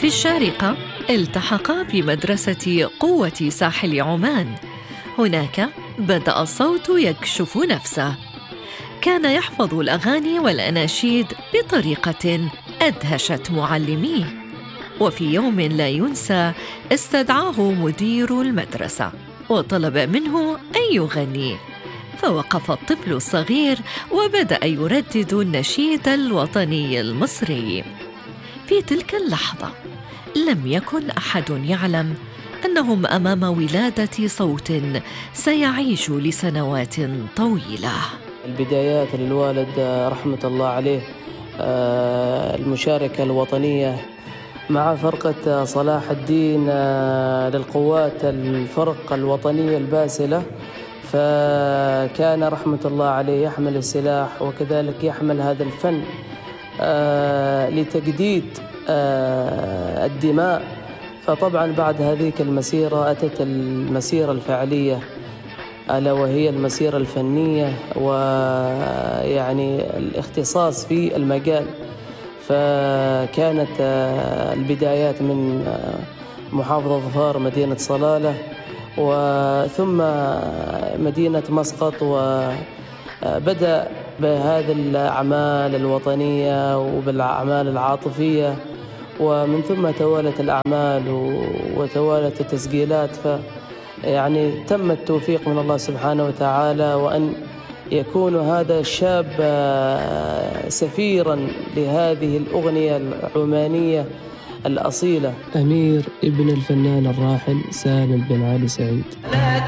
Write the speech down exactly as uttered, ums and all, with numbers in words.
في الشارقة التحق بمدرسة قوة ساحل عمان. هناك بدأ الصوت يكشف نفسه. كان يحفظ الأغاني والأناشيد بطريقة أدهشت معلميه. وفي يوم لا ينسى استدعاه مدير المدرسة وطلب منه أن يغني، فوقف الطفل الصغير وبدأ يردد النشيد الوطني المصري. في تلك اللحظة لم يكن أحد يعلم أنهم أمام ولادة صوت سيعيش لسنوات طويلة. البدايات للوالد رحمة الله عليه، المشاركة الوطنية مع فرقة صلاح الدين للقوات الفرق الوطنية الباسلة، فكان رحمة الله عليه يحمل السلاح وكذلك يحمل هذا الفن لتجديد الدماء. فطبعا بعد هذه المسيرة أتت المسيرة الفعلية، ألا وهي المسيرة الفنية ويعني الاختصاص في المجال. فكانت البدايات من محافظة ظفار مدينة صلالة وثم مدينة مسقط، وبدأ بهذه الأعمال الوطنية وبالأعمال العاطفية، ومن ثم توالت الأعمال وتوالت التسجيلات. ف يعني تم التوفيق من الله سبحانه وتعالى، وأن يكون هذا الشاب سفيرا لهذه الأغنية العمانية الأصيلة. أمير ابن الفنان الراحل سالم بن علي سعيد.